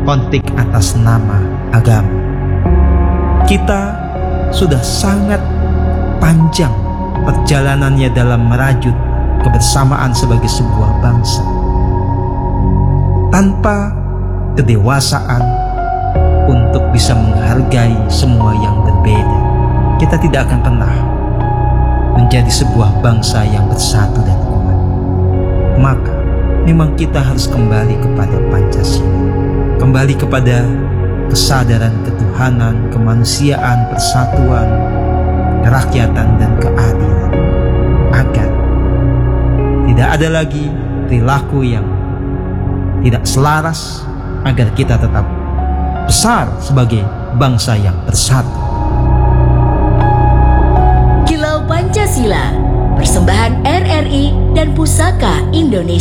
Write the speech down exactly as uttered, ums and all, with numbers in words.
konflik atas nama agama. Kita sudah sangat panjang perjalanannya dalam merajut kebersamaan sebagai sebuah bangsa. Tanpa kedewasaan untuk bisa menghargai semua yang berbeda, kita tidak akan pernah menjadi sebuah bangsa yang bersatu dan kuat. Maka memang kita harus kembali kepada Pancasila, kembali kepada kesadaran ketuhanan, kemanusiaan, persatuan, kerakyatan, dan keadilan, agar tidak ada lagi perilaku yang tidak selaras, agar kita tetap besar sebagai bangsa yang bersatu. Kilau Pancasila, persembahan R R I dan Pusaka Indonesia.